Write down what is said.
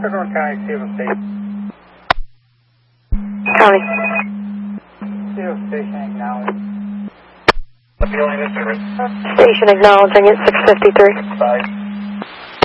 Bighorn County, Civil Station. County. Civil Station acknowledged. Station acknowledging it, 653. 5.